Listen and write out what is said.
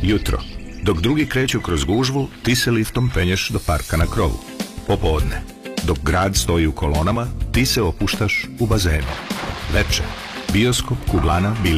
Jutro. Dok drugi kreću kroz gužvu, ti se liftom penješ do parka na krovu. Popodne. Dok grad stoji u kolonama, ti se opuštaš u bazenu. Veče. Bioskop, kuglana,